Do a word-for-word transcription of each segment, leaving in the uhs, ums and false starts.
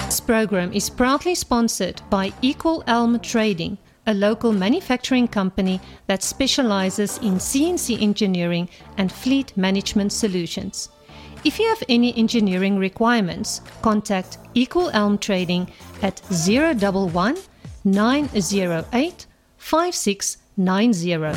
This program is proudly sponsored by Equal Elm Trading, a local manufacturing company that specializes in C N C engineering and fleet management solutions. If you have any engineering requirements, contact Equal Elm Trading at zero one one, nine zero eight, five six nine zero.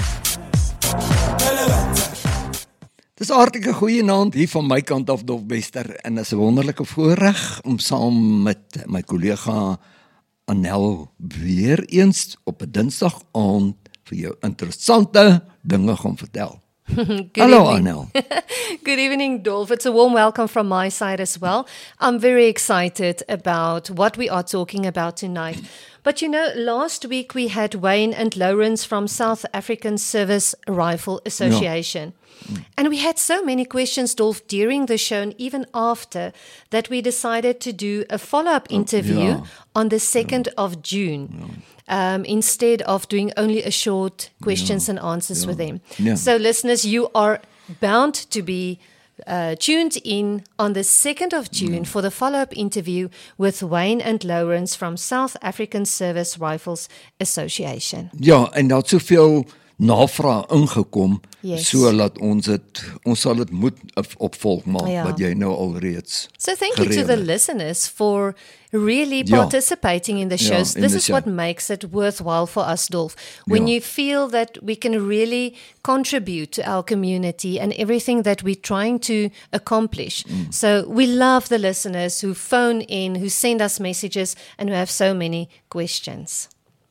Dis 'n hartlike goeie naand hier van my kant af, Dolf Bester, en is 'n wonderlike voorreg om saam met my kollega Anel weer eens op 'n Dinsdag aand vir jou interessante dinge gaan vertel. Hallo Anel. Good evening, Dolf. It's a warm welcome from my side as well. I'm very excited about what we are talking about tonight. But you know, last week we had Wayne and Lawrence from South African Service Rifle Association. Yeah. And we had so many questions, Dolf, during the show and even after, that we decided to do a follow-up interview yeah. on the second yeah. of June. Yeah. Um, instead of doing only a short questions yeah. and answers yeah. with them. Yeah. So listeners, you are bound to be uh, tuned in on the second of June yeah. for the follow-up interview with Wayne and Lawrence from South African Service Rifles Association. Ja, en daar het soveel navraag ingekom, yes. so laat ons het, ons sal dit moet opvolg maak, ja. wat jy nou alreeds So thank you to the listeners for really ja. participating in the shows. Ja, in this the is show. what makes it worthwhile for us, Dolf. When ja. you feel that we can really contribute to our community and everything that we're trying to accomplish. Mm. So we love the listeners who phone in, who send us messages, and who have so many questions.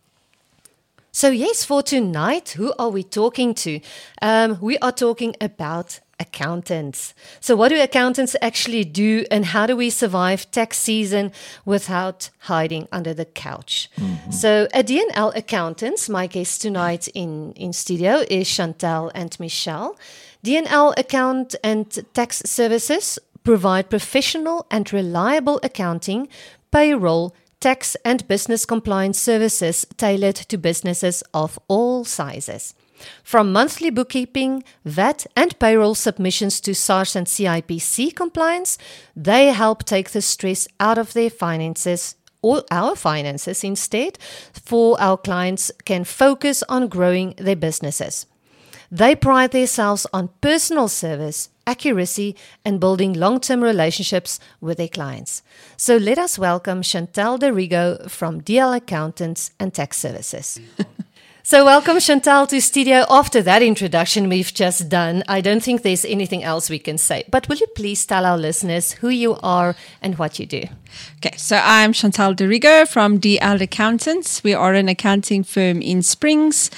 So yes, for tonight, who are we talking to? Um, we are talking about accountants. So what do accountants actually do, and how do we survive tax season without hiding under the couch? Mm-hmm. So at D N L Accountants, my guest tonight in, in studio is Chantal and Michelle. D N L Account and Tax Services provide professional and reliable accounting, payroll, tax and business compliance services tailored to businesses of all sizes. From monthly bookkeeping, V A T and payroll submissions to SARS and C I P C compliance, they help take the stress out of their finances or our finances instead, for our clients can focus on growing their businesses. They pride themselves on personal service, accuracy, and building long-term relationships with their clients. So let us welcome Chantal de Rigo from D L Accountants and Tax Services. So welcome, Chantal, to studio. After that introduction we've just done, I don't think there's anything else we can say. But will you please tell our listeners who you are and what you do? Okay, so I'm Chantal de Rigo from D L Accountants. We are an accounting firm in Springs.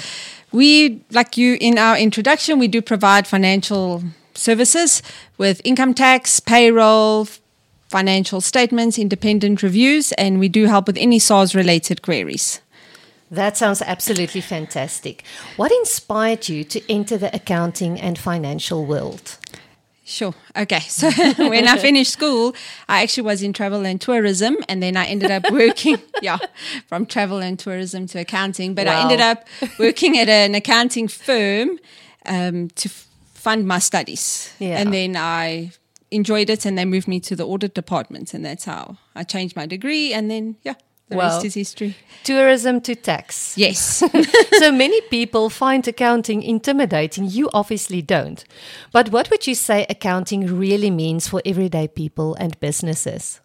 We, like you in our introduction, we do provide financial services with income tax, payroll, financial statements, independent reviews, and we do help with any SARS-related queries. That sounds absolutely fantastic. What inspired you to enter the accounting and financial world? Sure. Okay. So when I finished school, I actually was in travel and tourism, and then I ended up working, yeah, from travel and tourism to accounting. But wow. I ended up working at an accounting firm um, to f- fund my studies. Yeah. And then I enjoyed it, and they moved me to the audit department, and that's how I changed my degree. And then, yeah. The well, rest is history. Tourism to tax. Yes. So many people find accounting intimidating. You obviously don't. But what would you say accounting really means for everyday people and businesses?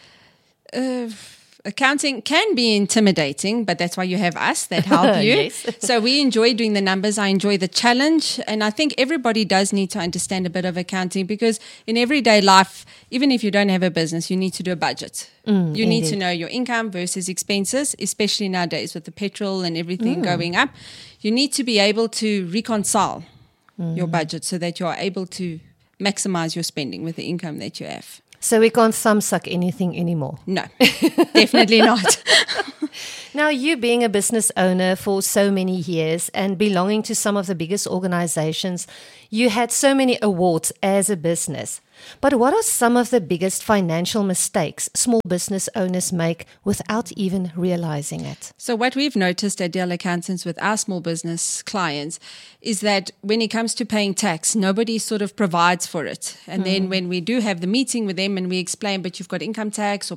Uh, accounting can be intimidating, but that's why you have us that help you. Yes. So we enjoy doing the numbers. I enjoy the challenge. And I think everybody does need to understand a bit of accounting, because in everyday life, even if you don't have a business, you need to do a budget. Mm, you need indeed. to know your income versus expenses, especially nowadays with the petrol and everything Mm. going up. You need to be able to reconcile mm. your budget so that you are able to maximize your spending with the income that you have. So we can't thumb suck anything anymore. No, definitely not. Now, you being a business owner for so many years and belonging to some of the biggest organizations, you had so many awards as a business. But what are some of the biggest financial mistakes small business owners make without even realizing it? So what we've noticed at D L Accountants with our small business clients is that when it comes to paying tax, nobody sort of provides for it. And mm. then when we do have the meeting with them and we explain, but you've got income tax or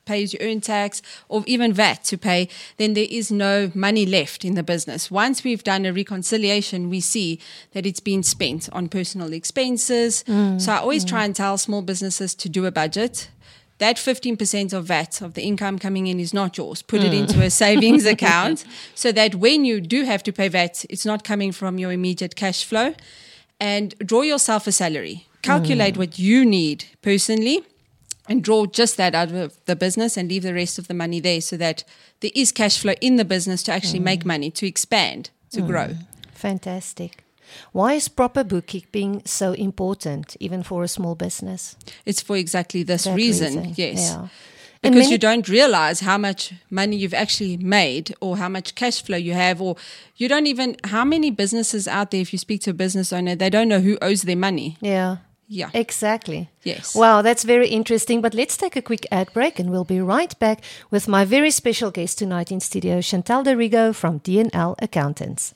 pays your own tax, or even V A T to pay, then there is no money left in the business. Once we've done a reconciliation, we see that it's been spent on personal expenses. Mm. So I always mm. try and tell small businesses to do a budget. That fifteen percent of V A T, of the income coming in, is not yours. Put mm. it into a savings account so that when you do have to pay V A T, it's not coming from your immediate cash flow. And draw yourself a salary. Calculate mm. what you need personally and draw just that out of the business and leave the rest of the money there so that there is cash flow in the business to actually mm. make money, to expand, to mm. grow. Fantastic. Why is proper bookkeeping so important, even for a small business? It's for exactly this that reason, reason. yes. Yeah. Because many- you don't realize how much money you've actually made or how much cash flow you have, or you don't even, how many businesses out there, if you speak to a business owner, they don't know who owes their money. Yeah. Yeah. Exactly. Yes. Wow, that's very interesting. But let's take a quick ad break and we'll be right back with my very special guest tonight in studio, Chantal de Rigo from D and L Accountants.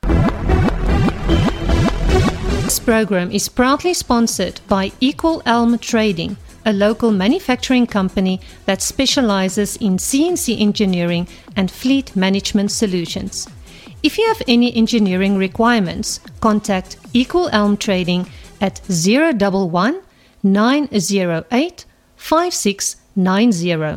This program is proudly sponsored by Equal Elm Trading, a local manufacturing company that specializes in C N C engineering and fleet management solutions. If you have any engineering requirements, contact Equal Elm Trading at zero one one, nine zero eight, five six nine zero.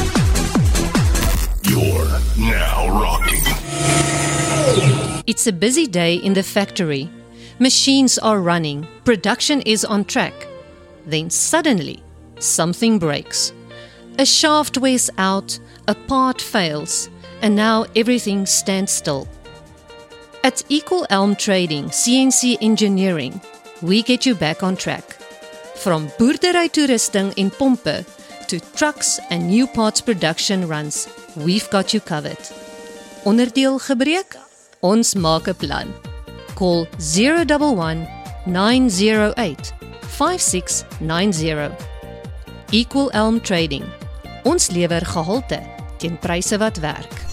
You're now rocking. It's a busy day in the factory. Machines are running, production is on track. Then suddenly, something breaks. A shaft wears out, a part fails, and now everything stands still. At Equal Elm Trading C N C Engineering, we get you back on track. From boerdery toerusting en pompe to trucks and new parts production runs, we've got you covered. Onderdeel gebreek? Ons maak 'n plan. Call zero one one, nine zero eight, five six nine zero. Equal Elm Trading. Ons lewer gehalte teen pryse wat werk.